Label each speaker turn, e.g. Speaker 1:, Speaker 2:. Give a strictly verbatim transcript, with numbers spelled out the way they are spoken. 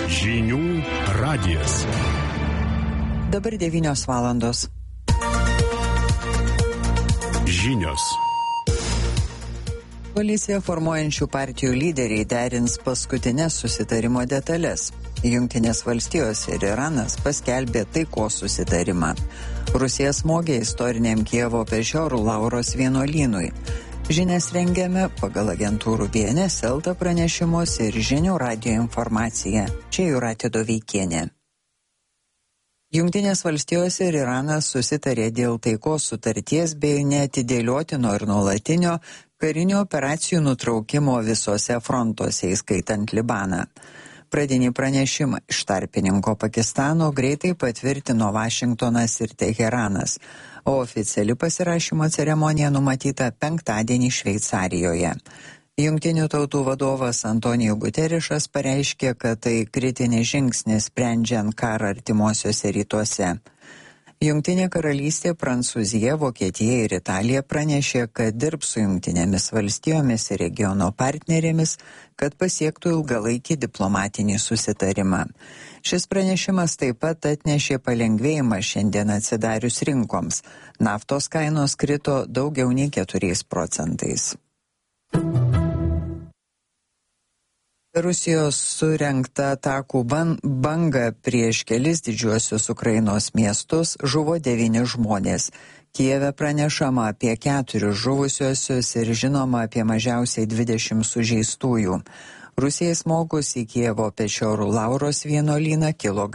Speaker 1: Žinių radijas.
Speaker 2: Dabar devynios valandos.
Speaker 1: Žinios.
Speaker 2: Koaliciją formuojančių partijų lyderiai derins paskutinės susitarimo detalės. Jungtinės valstijos ir Iranas paskelbė taikos susitarimą. Rusija smogė istoriniam Kijevo Pešiorų Lauros vienuolynui. Žinias rengiame pagal agentūrų B N S, Elta pranešimus ir Žinių radijo informaciją. Čia Jūratė Doveikienė. Jungtinės valstijos ir Iranas susitarė dėl taikos sutarties bei neatidėliotino ir nuolatinio karinių operacijų nutraukimo visose frontuose, įskaitant Libaną. Pradinį pranešimą iš tarpininko Pakistano greitai patvirtino Vašingtonas ir Teheranas, o oficiali pasirašymo ceremonija numatyta penktadienį Šveicarijoje. Jungtinių tautų vadovas Antonijų Guterišas pareiškė, kad tai kritinis žingsnis sprendžiant karą artimuosiuose rytuose. Jungtinė karalystė, Prancūzija, Vokietija ir Italija pranešė, kad dirbs su Jungtinėmis valstijomis ir regiono partnerėmis, kad pasiektų ilgalaikį diplomatinį susitarimą. Šis pranešimas taip pat atnešė palengvėjimą šiandien atsidarius rinkoms. Naftos kainos krito daugiau nei keturiais procentais. Rusijos surengta atakų banga prieš kelis didžiuosius Ukrainos miestus žuvo devyni žmonės. Kijeve pranešama apie keturis žuvusiuosius ir žinoma apie mažiausiai dvidešimt sužeistųjų. Rusijai smogus į Kijevo Pešiorų Lauros vienuolyną kilo